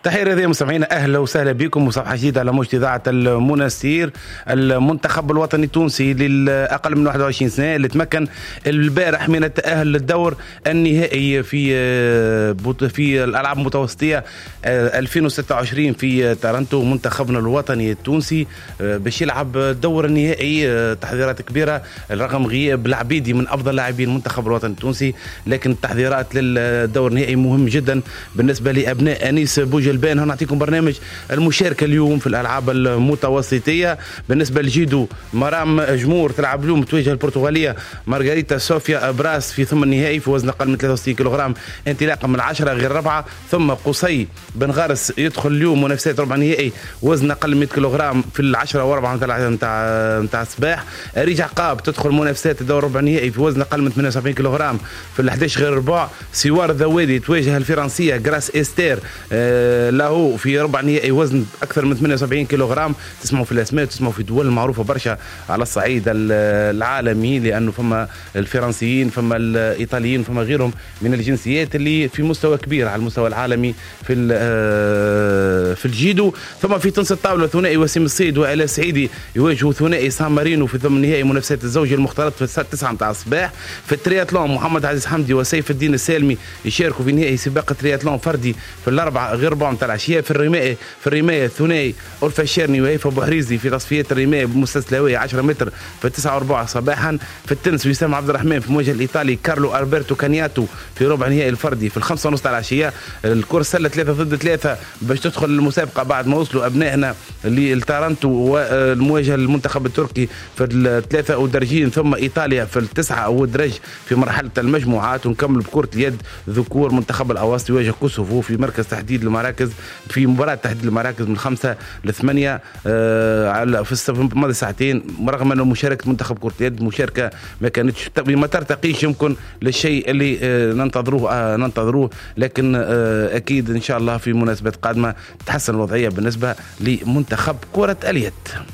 تحية رياضية مستمعينا، أهلا وسهلا بكم وصفحة جديدة على موجة إذاعة المنستير. المنتخب الوطني التونسي للأقل من 21 سنة اللي تمكن البارح من التأهل للدور النهائي في الألعاب المتوسطية 2026 في تورنتو. منتخبنا الوطني التونسي باش يلعب الدور النهائي، تحضيرات كبيرة رغم غياب العبيدي من أفضل لاعبين المنتخب الوطني التونسي، لكن التحضيرات للدور النهائي مهم جدا بالنسبة لأبناء أنيس بوجلبان. هنعطيكم برنامج المشاركة اليوم في الألعاب المتوسطية. بالنسبة لجيدو مرام جمور تلعب اليوم تواجه البرتغالية مارغريتا صوفيا براس في ثمن النهائي في وزن أقل من 63 كيلوغرام انطلاقا من 10 غير 4. ثم قصي بن غارس يدخل اليوم منافسات ربع نهائي وزن أقل من 100 كيلوغرام في 10 و4 نتاع الصباح. ريج عقاب تدخل منافسات الدور ربع نهائي في وزن أقل من 78 كيلوغرام في 11 غير 4. سوار الذوادي تواجه الفرنسية جراس إستير له في ربع نهائي وزن أكثر من 78 كيلوغرام. تسمعوا في الأسماء وتسمعوا في دول معروفة برشا على الصعيد العالمي، لأنه فما الفرنسيين فما الإيطاليين فما غيرهم من الجنسيات اللي في مستوى كبير على المستوى العالمي في الجيدو. ثم في تنس الطاولة ثنائي وسيم الصيد وعلى سعيدي يواجهوا ثنائي سان مارينو في ضمن نهائي منافسات الزوج المختلط في الساعة 9 متاع الصباح. في الترياتلون محمد عزيز حمدي وسيف الدين السالمي يشاركوا في نهائي سباق الترياتلون فردي في الأربعة غير 4 متاع العشية. في الرماية الثنائي ألفا الشيرني وهيفا بوحريزي في تصفيات الرماية بمستسلوية 10 متر في 9 و4 صباحا. في التنس وسام عبد الرحمن في مواجهة الإيطالي كارلو ألبرتو كانياتو في ربع نهائي الفردي في 5 ونص تاع العشية. الكرة السلة 3 ضد 3 باش تدخل المسابقة بعد ما وصلوا أبنائنا لتورنتو والمواجهة للمنتخب التركي في الثلاثة ودرجين، ثم إيطاليا في التسعة ودرج في مرحلة المجموعات. ونكمل بكرة اليد ذكور منتخب الأوسط يواجه كوسوفو في مركز تحديد المراكز في مباراة تحديد المراكز من 5 ل 8 في ماضي ساعتين. رغم أن مشاركة منتخب كرة اليد مشاركة ما ترتقيش يمكن للشيء اللي ننتظروه، لكن أكيد إن شاء الله في مناسبات قادمة تحسن الوضعية بالنسبة لمنتخب كرة اليد.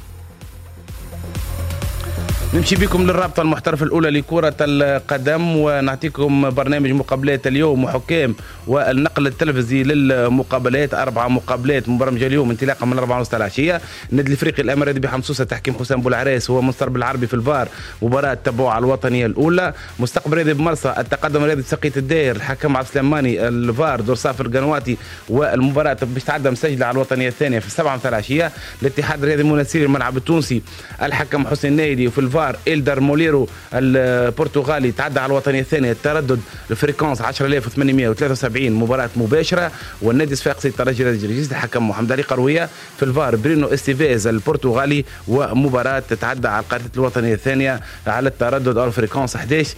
نمشي بكم للرابطة المحترفة الأولى لكرة القدم ونعطيكم برنامج مقابلات اليوم وحكام والنقل التلفزي للمقابلات. 4 مقابلات مبرمجة اليوم انطلاقا من 4 ونص العشية. النادي الافريقي الاماراتي بحمصوصة تحكيم حسام بولعراس هو مستر بالعربي في الفار مباراة تبعوا على الوطنية الأولى. مستقبل رياضي بمرسى التقدم رياضي سقيت الداير الحكم عبد السليماني الفار دور صافر القنواتي والمباراة باش تعدى مسجلة على الوطنية الثانية في 7 متاع العشية. الاتحاد الرياضي منسير الملعب التونسي الحكم حسين نايدي وفي الفار إلدر موليرو البرتغالي تعدى على الوطنية الثانية التردد الفريكونس 10873 مباراة مباشرة. والنادي الصفاقسي الترجي الجرجيز الحكم محمد علي قروية في الفار برينو استيفيز البرتغالي ومباراة تتعدى على القارة الوطنية الثانية على التردد أو الفريكونس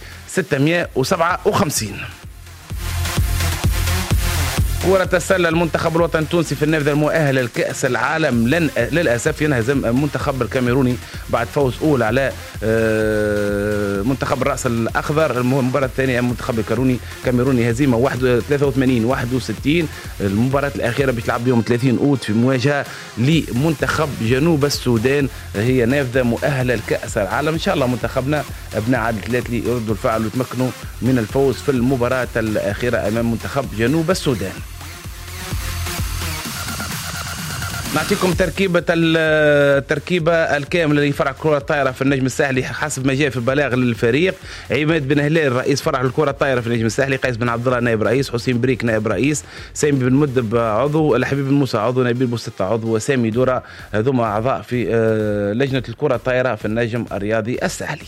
11657. كرة السلة المنتخب الوطني التونسي في النافذة المؤهلة لكأس العالم للأسف ينهزم المنتخب الكاميروني بعد فوز أولى على منتخب الرأس الأخضر. المباراة الثانية المنتخب الكاميروني هزيمة 83-61. المباراة الأخيرة بتلعب يوم 30 أوت في مواجهة لمنتخب جنوب السودان، هي نافذة مؤهلة لكأس العالم. إن شاء الله منتخبنا أبناء عدد الثلاثي يردوا الفعل ويتمكنوا من الفوز في المباراة الأخيرة أمام منتخب جنوب السودان. نعطيكم التركيبة الكاملة لفرع كرة الطائرة في النجم الساحلي حسب ما جاء في بلاغ للفريق. عماد بن هلال رئيس فرع الكرة الطائرة في النجم الساحلي، قيس بن عبد الله نائب رئيس، حسين بريك نائب رئيس، سامي بن مدب عضو، الحبيب بن موسى عضو، نبيل بوستة عضو، وسامي دورة، هذوما أعضاء في لجنة الكرة الطائرة في النجم الرياضي الساحلي.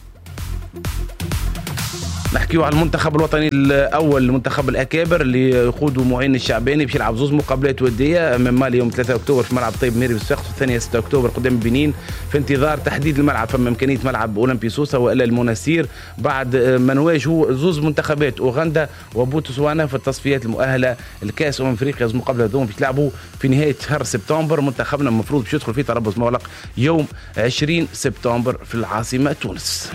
نحكيو على المنتخب الوطني الاول المنتخب الاكابر اللي يقودوا معين الشعباني باش يلعب 2 مقابلات وديه امام مالي يوم 3 اكتوبر في ملعب طيب ميري بالصفاقس، والثانيه 6 اكتوبر قدام بنين في انتظار تحديد الملعب. فما امكانيه ملعب اولمبي سوسه والا المناسير بعد ما نواجهوا 2 منتخبات اوغندا وبوتسوانا في التصفيات المؤهله لكاس افريقيا. مقابله هذوما باش يلعبوا في نهايه شهر سبتمبر. منتخبنا المفروض باش يدخل في تربص مغلق يوم 20 سبتمبر في العاصمه تونس.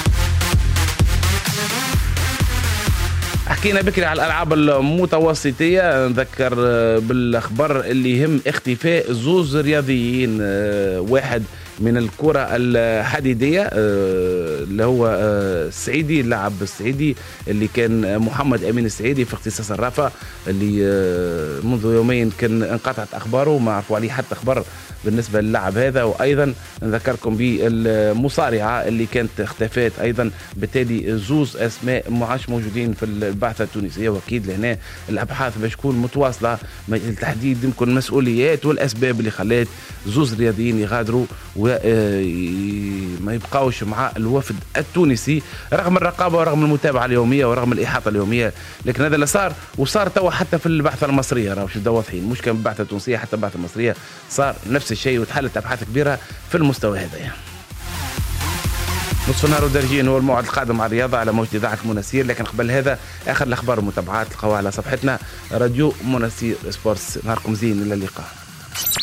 حكينا بكري على الألعاب المتوسطية، نذكر بالأخبار اللي يهم اختفاء 2 رياضيين، واحد من الكرة الحديدية اللي هو السعيدي، اللاعب السعيدي اللي كان محمد امين السعيدي في اختصاص الرافع، اللي منذ يومين كان انقطعت اخباره وما عرفوا عليه حتى خبر بالنسبه للاعب هذا. وايضا نذكركم بالمصارعه اللي كانت اختفت ايضا، بالتالي زوز اسماء ما عادش موجودين في البعثه التونسيه، واكيد لهنا الابحاث باش تكون متواصله لتحديد يمكن المسؤوليات والاسباب اللي خلات زوز رياضيين يغادروا وما يبقاوش مع الوفد التونسي رغم الرقابه ورغم المتابعه اليوميه ورغم الاحاطه اليوميه. لكن هذا اللي صار، وصار توا حتى في البعثه المصريه، راهو باش نبداو واضحين، مش كان البعثه التونسيه حتى البعثه المصريه صار نفس الشيء، وتحلت ابحاث كبيره في المستوى هذا. يعني نصف النهار ودرجين هو الموعد القادم على الرياضه على موجة اذاعه مناسير، لكن قبل هذا اخر الاخبار والمتابعات تلقاوها على صفحتنا راديو مناسير سبورتس. نهاركم زين، الى اللقاء.